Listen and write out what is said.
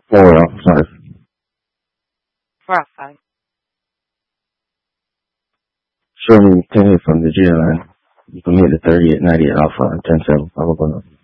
4 off 5. 4 off 5. Show me 10 hit from the G line. You can hit the 30 at 90 at off 5. 10 7. 5 up on up.